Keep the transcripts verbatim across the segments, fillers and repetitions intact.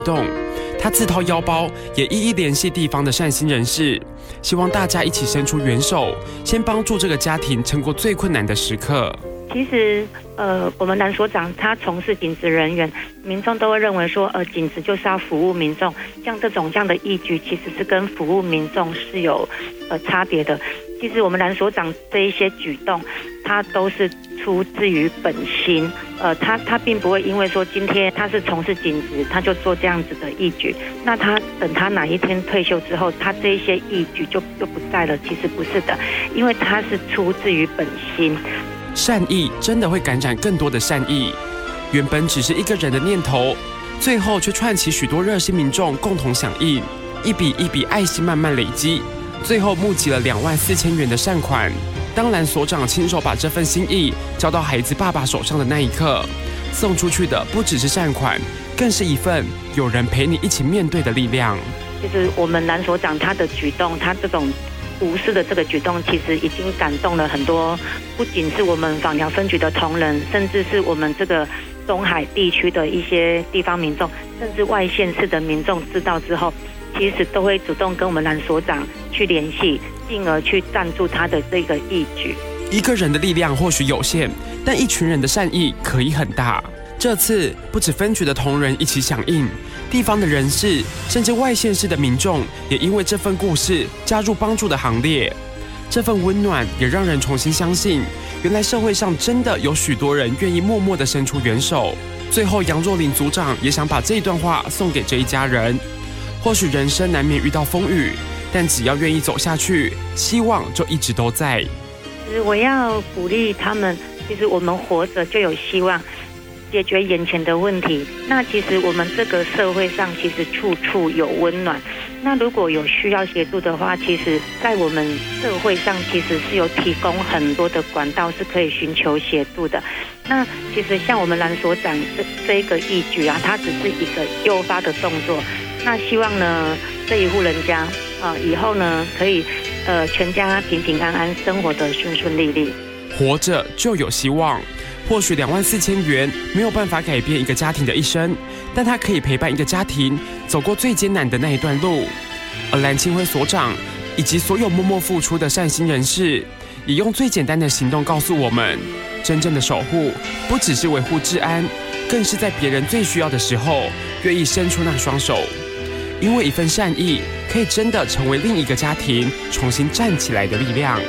动，他自掏腰包，也一一联系地方的善心人士，希望大家一起伸出援手，先帮助这个家庭撑过最困难的时刻。 其实，呃，我们蓝所长他从事警职人员，民众都会认为说，呃，警职就是要服务民众，像这种这样的义举，其实是跟服务民众是有呃差别的。其实我们蓝所长这一些举动，他都是出自于本心，呃，他他并不会因为说今天他是从事警职，他就做这样子的义举，那他等他哪一天退休之后，他这一些义举就就不在了。其实不是的，因为他是出自于本心。 善意真的会感染更多的善意，原本只是一个人的念头，最后却串起许多热心民众共同响应，一笔一笔爱心慢慢累积，最后募集了两万四千元的善款。当蓝所长亲手把这份心意交到孩子爸爸手上的那一刻，送出去的不只是善款，更是一份有人陪你一起面对的力量。 其实我们蓝所长他的举动，他这种无私的这个举动，其实已经感动了很多，不仅是我们枋寮分局的同仁，甚至是我们这个东海地区的一些地方民众，甚至外县市的民众知道之后，其实都会主动跟我们蓝所长去联系，进而去赞助他的这个义举。 一个人的力量或许有限，但一群人的善意可以很大。这次不止分局的同仁一起响应，地方的人士，甚至外县市的民众，也因为这份故事加入帮助的行列。这份温暖也让人重新相信，原来社会上真的有许多人愿意默默地伸出援手。最后，杨若琳组长也想把这一段话送给这一家人。或许人生难免遇到风雨，但只要愿意走下去，希望就一直都在。 其实我要鼓励他们，其实我们活着就有希望解决眼前的问题。那其实我们这个社会上其实处处有温暖。那如果有需要协助的话，其实在我们社会上其实是有提供很多的管道是可以寻求协助的。那其实像我们蓝所长这这一个义举啊，它只是一个诱发的动作。那希望呢这一户人家啊、呃、以后呢可以呃全家平平安安生活的顺顺利利。 活着就有希望。或许两万四千元没有办法改变一个家庭的一生，但它可以陪伴一个家庭走过最艰难的那一段路。而蓝青辉所长以及所有默默付出的善心人士，也用最简单的行动告诉我们，真正的守护不只是维护治安，更是在别人最需要的时候，愿意伸出那双手。因为一份善意，可以真的成为另一个家庭重新站起来的力量。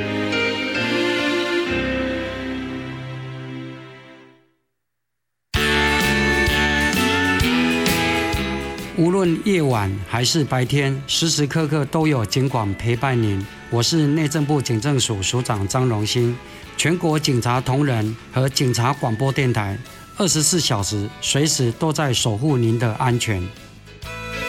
无论夜晚还是白天，时时刻刻都有警广陪伴您。我是内政部警政署署长张荣兴，全国警察同仁和警察广播电台，二十四小时随时都在守护您的安全。